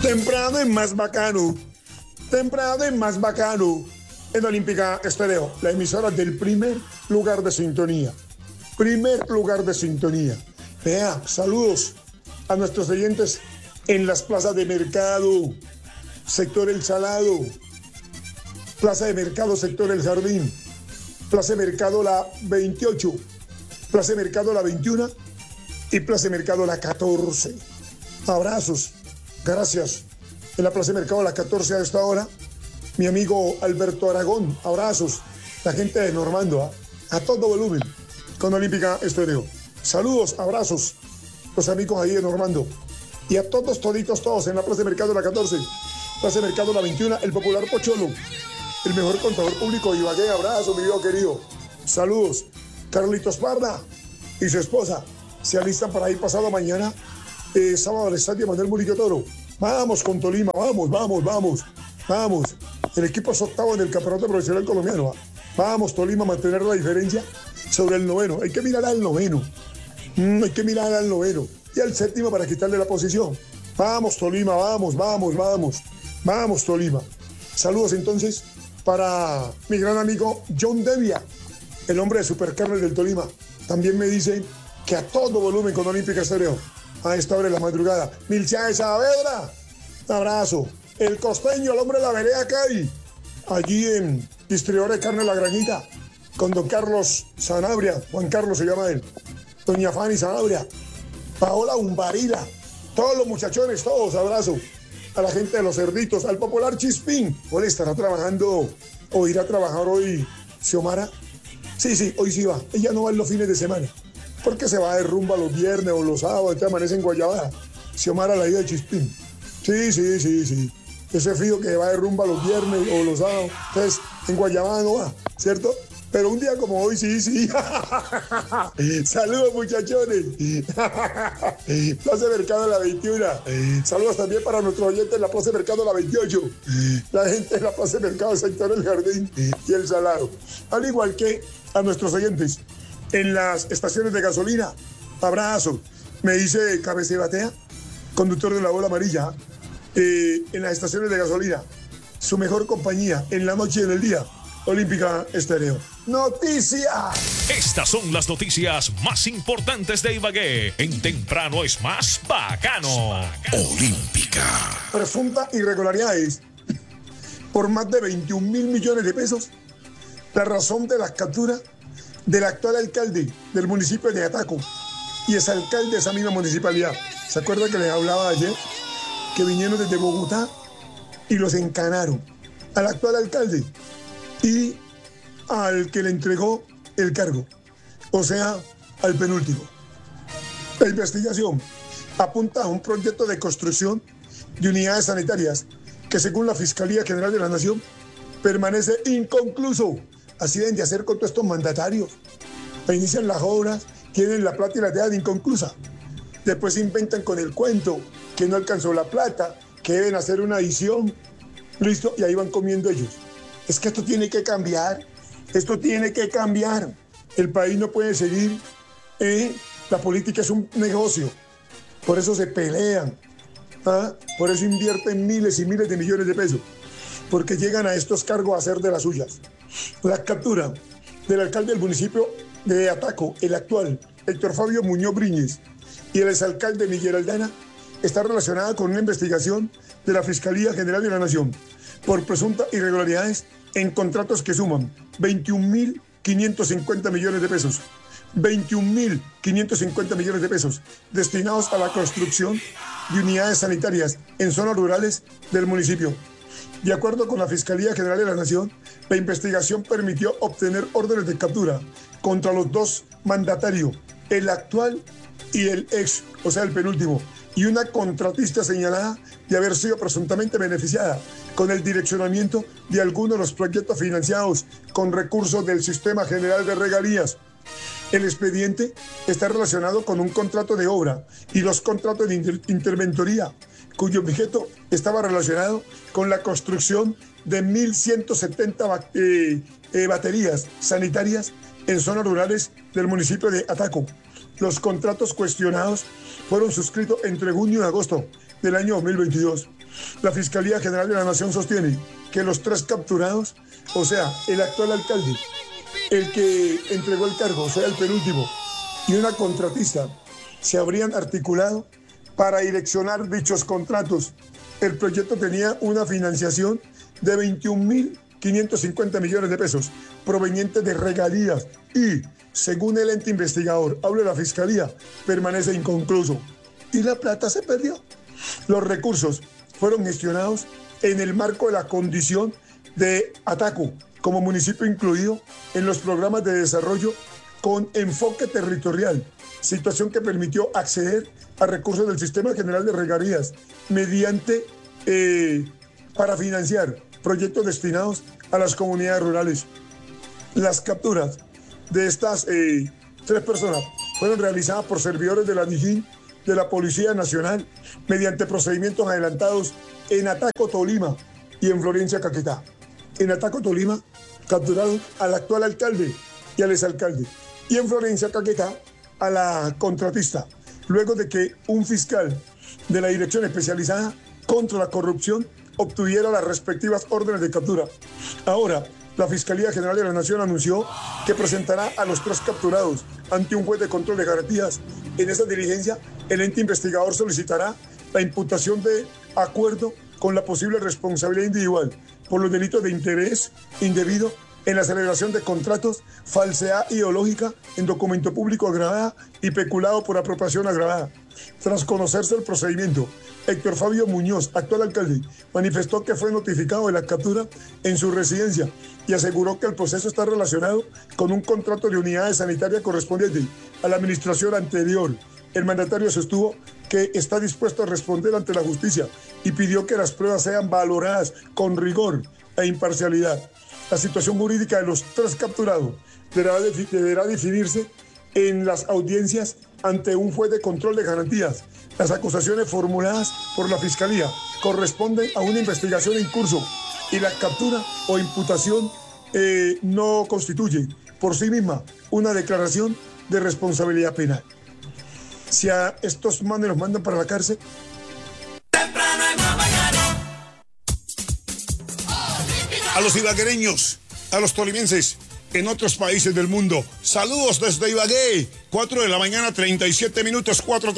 Temprano y más bacano. Temprano y más bacano. En Olímpica Estéreo, la emisora del primer lugar de sintonía. Primer lugar de sintonía. Vea, saludos a nuestros oyentes en las plazas de mercado, sector El Salado, plaza de mercado, sector El Jardín, plaza de mercado la 28, plaza de mercado la 21 y plaza de mercado la 14. Abrazos, gracias. En la plaza de mercado la 14 a esta hora, mi amigo Alberto Aragón, abrazos. La gente de Normando, a todo volumen, con Olímpica Estéreo. Saludos, abrazos, los amigos ahí de Normando. Y a todos, toditos, todos en la plaza de mercado la 14, plaza de mercado la 21, el popular Pocholo, el mejor contador público de Ibagué. Abrazo, mi viejo querido. Saludos. Carlitos Parda y su esposa se alistan para ir pasado mañana, sábado, al estadio Manuel Murillo Toro. Vamos con Tolima, vamos. El equipo es octavo en el campeonato profesional colombiano. Vamos, Tolima, a mantener la diferencia sobre el noveno. Hay que mirar al noveno. Y al séptimo para quitarle la posición. Vamos, Tolima, vamos, Tolima. Saludos entonces para mi gran amigo John Devia, el hombre de Supercarnes del Tolima. También me dicen que a todo volumen con Olímpica Estéreo, a esta hora de la madrugada. Milcia de Saavedra, un abrazo. El costeño, el hombre de la vereda Cali, allí en Distribuidor de Carne La Granita, con don Carlos Sanabria, Juan Carlos se llama él, doña Fanny Sanabria, Paola Umbarila, todos los muchachones, todos, abrazo. A la gente de los cerditos, al popular Chispín. ¿O le estará trabajando o irá a trabajar hoy Xiomara? Sí, hoy sí va. Ella no va en los fines de semana, porque se va de rumba los viernes o los sábados, entonces amanece en Guayabada. Xiomara, la hija de Chispín. Sí. Ese frío que va de rumba los viernes o los sábados, entonces en Guayabada no va, ¿cierto? Pero un día como hoy, sí. Saludos, muchachones. Plaza de Mercado la 21. Saludos también para nuestros oyentes en la Plaza de Mercado la 28. La gente en la Plaza de Mercado, sector El Jardín y El Salado. Al igual que a nuestros oyentes en las estaciones de gasolina. Abrazo. Me dice Cabece Batea, conductor de la Bola Amarilla. En las estaciones de gasolina, su mejor compañía en la noche y en el día, Olímpica Estéreo. ¡Noticia! Estas son las noticias más importantes de Ibagué. En Temprano es más bacano. Olímpica. Presunta irregularidades por más de 21 mil millones de pesos. La razón de la captura del actual alcalde del municipio de Ataco y es alcalde de esa misma municipalidad. ¿Se acuerdan que les hablaba ayer? Que vinieron desde Bogotá y los encanaron al actual alcalde y al que le entregó el cargo, o sea, al penúltimo. La investigación apunta a un proyecto de construcción de unidades sanitarias que, según la Fiscalía General de la Nación, permanece inconcluso. Así deben de hacer con todos estos mandatarios. Inician las obras, tienen la plata y la dejan inconclusa. Después se inventan con el cuento que no alcanzó la plata, que deben hacer una adición, listo, y ahí van comiendo ellos. Es que esto tiene que cambiar, El país no puede seguir, la política es un negocio, por eso se pelean, por eso invierten miles y miles de millones de pesos, porque llegan a estos cargos a hacer de las suyas. La captura del alcalde del municipio de Ataco, el actual, Héctor Fabio Muñoz Briñez, y el exalcalde Miguel Aldana, está relacionada con una investigación de la Fiscalía General de la Nación por presuntas irregularidades en contratos que suman 21.550 millones de pesos. 21.550 millones de pesos destinados a la construcción de unidades sanitarias en zonas rurales del municipio. De acuerdo con la Fiscalía General de la Nación, la investigación permitió obtener órdenes de captura contra los dos mandatarios, el actual y el ex, o sea, el penúltimo, y una contratista señalada de haber sido presuntamente beneficiada con el direccionamiento de algunos de los proyectos financiados con recursos del Sistema General de Regalías. El expediente está relacionado con un contrato de obra y los contratos de interventoría, cuyo objeto estaba relacionado con la construcción de 1.170 baterías sanitarias en zonas rurales del municipio de Ataco. Los contratos cuestionados fueron suscritos entre junio y agosto del año 2022. La Fiscalía General de la Nación sostiene que los 3 capturados, o sea, el actual alcalde, el que entregó el cargo, o sea, el penúltimo, y una contratista, se habrían articulado para direccionar dichos contratos. El proyecto tenía una financiación de 21.550 millones de pesos provenientes de regalías y, según el ente investigador, habla de la Fiscalía, permanece inconcluso. Y la plata se perdió. Los recursos fueron gestionados en el marco de la condición de Ataco como municipio incluido en los programas de desarrollo con enfoque territorial, situación que permitió acceder a recursos del Sistema General de Regalías mediante para financiar proyectos destinados a las comunidades rurales. Las capturas de estas 3 personas fueron realizadas por servidores de la DIJÍN de la Policía Nacional mediante procedimientos adelantados en Ataco, Tolima y en Florencia, Caquetá. En Ataco, Tolima, capturaron al actual alcalde y al exalcalde. Y en Florencia, Caquetá, a la contratista, luego de que un fiscal de la Dirección Especializada contra la Corrupción obtuviera las respectivas órdenes de captura. Ahora, la Fiscalía General de la Nación anunció que presentará a los 3 capturados ante un juez de control de garantías. En esta diligencia, el ente investigador solicitará la imputación de acuerdo con la posible responsabilidad individual por los delitos de interés indebido en la celebración de contratos, falsedad ideológica en documento público agravada y peculado por apropiación agravada. Tras conocerse el procedimiento, Héctor Fabio Muñoz, actual alcalde, manifestó que fue notificado de la captura en su residencia y aseguró que el proceso está relacionado con un contrato de unidades sanitarias correspondiente a la administración anterior. El mandatario sostuvo que está dispuesto a responder ante la justicia y pidió que las pruebas sean valoradas con rigor e imparcialidad. La situación jurídica de los 3 capturados deberá definirse en las audiencias ante un juez de control de garantías. Las acusaciones formuladas por la Fiscalía corresponden a una investigación en curso y la captura o imputación no constituye por sí misma una declaración de responsabilidad penal. Si a estos manes los mandan para la cárcel. A los ibaguereños, a los tolimenses, en otros países del mundo. Saludos desde Ibagué, 4 de la mañana, 37 minutos, 4:37.